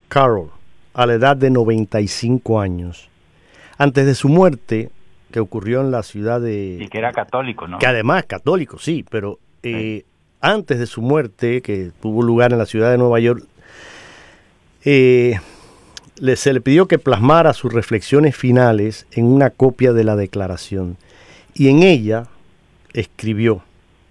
Carroll a la edad de 95 años. Antes de su muerte, que ocurrió en la ciudad de... Y que era católico, ¿no? Que además católico, sí, pero antes de su muerte, que tuvo lugar en la ciudad de Nueva York, se le pidió que plasmara sus reflexiones finales en una copia de la declaración. Y en ella escribió: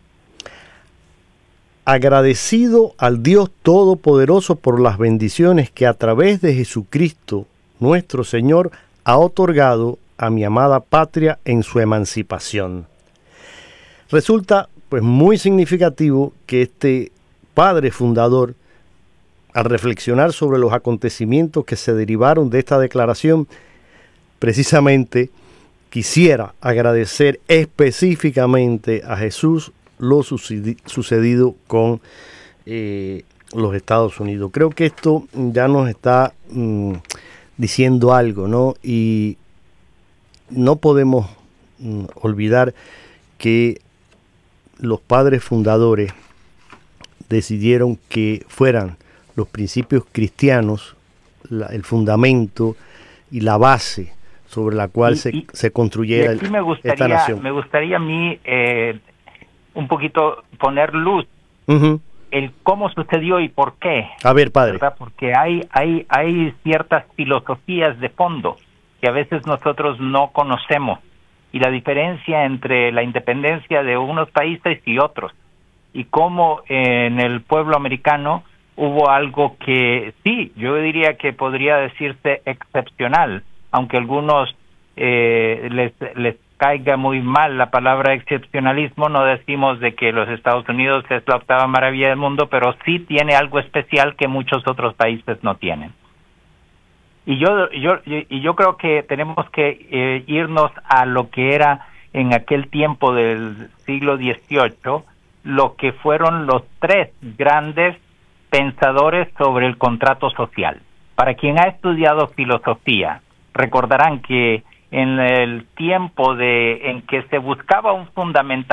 agradecido al Dios Todopoderoso por las bendiciones que a través de Jesucristo, nuestro Señor, ha otorgado a mi amada patria en su emancipación. Resulta pues muy significativo que este padre fundador, al reflexionar sobre los acontecimientos que se derivaron de esta declaración, precisamente quisiera agradecer específicamente a Jesús lo sucedido con los Estados Unidos. Creo que esto ya nos está diciendo algo, ¿no? Y no podemos olvidar que los padres fundadores decidieron que fueran los principios cristianos el fundamento y la base sobre la cual se construyera esta nación. Me gustaría a mí un poquito poner luz el cómo sucedió y por qué. A ver, padre. ¿Verdad? Porque hay ciertas filosofías de fondo que a veces nosotros no conocemos, y la diferencia entre la independencia de unos países y otros, y cómo en el pueblo americano hubo algo que sí, yo diría que podría decirse excepcional, aunque a algunos les caiga muy mal la palabra excepcionalismo. No decimos de que los Estados Unidos es la octava maravilla del mundo, pero sí tiene algo especial que muchos otros países no tienen. Y yo creo que tenemos que irnos a lo que era en aquel tiempo del siglo XVIII, lo que fueron los tres grandes pensadores sobre el contrato social. Para quien ha estudiado filosofía, recordarán que en el tiempo en que se buscaba un fundamento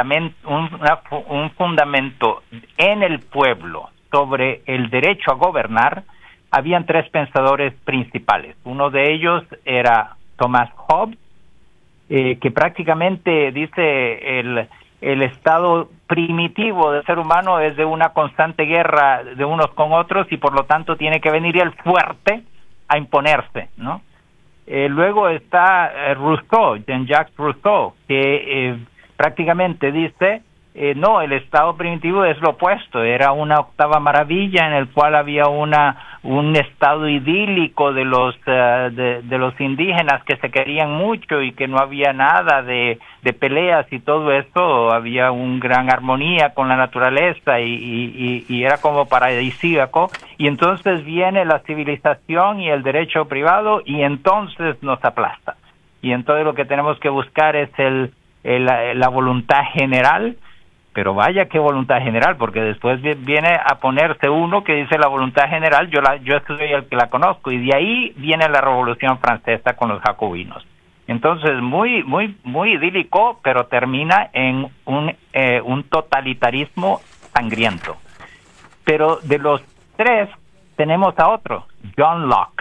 en el pueblo sobre el derecho a gobernar, habían tres pensadores principales. Uno de ellos era Thomas Hobbes, que prácticamente dice el estado primitivo del ser humano es de una constante guerra de unos con otros, y por lo tanto tiene que venir el fuerte a imponerse, ¿no? Luego está Rousseau, Jean-Jacques Rousseau, que prácticamente dice no, el estado primitivo es lo opuesto, era una octava maravilla en el cual había un estado idílico de los indígenas que se querían mucho y que no había nada de peleas y todo eso, había una gran armonía con la naturaleza y era como paradisíaco. Y entonces viene la civilización y el derecho privado y entonces nos aplasta. Y entonces lo que tenemos que buscar es la voluntad general. Pero vaya qué voluntad general, porque después viene a ponerse uno que dice la voluntad general, yo soy el que la conozco, y de ahí viene la Revolución Francesa con los jacobinos. Entonces, muy idílico, pero termina en un totalitarismo sangriento. Pero de los tres tenemos a otro, John Locke.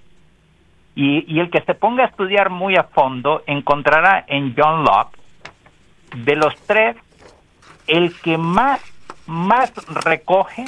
Y el que se ponga a estudiar muy a fondo encontrará en John Locke, de los tres, el que más recoge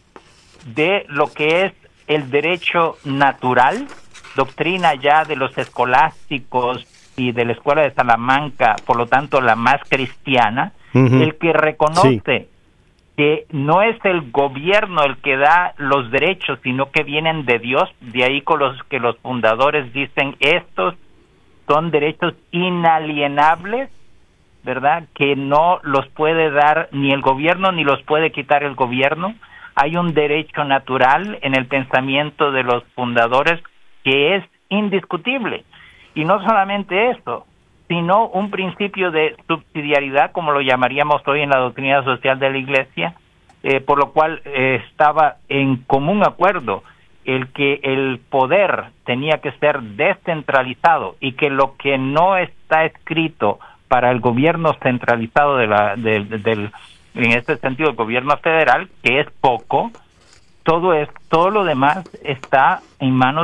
de lo que es el derecho natural, doctrina ya de los escolásticos y de la Escuela de Salamanca, por lo tanto la más cristiana, el que reconoce que no es el gobierno el que da los derechos, sino que vienen de Dios. De ahí con los que los fundadores dicen estos son derechos inalienables, ¿verdad? Que no los puede dar ni el gobierno ni los puede quitar el gobierno. Hay un derecho natural en el pensamiento de los fundadores que es indiscutible. Y no solamente eso, sino un principio de subsidiariedad, como lo llamaríamos hoy en la doctrina social de la Iglesia, por lo cual estaba en común acuerdo el que el poder tenía que ser descentralizado y que lo que no está escrito para el gobierno centralizado en este sentido el gobierno federal, que es poco, todo lo demás está en manos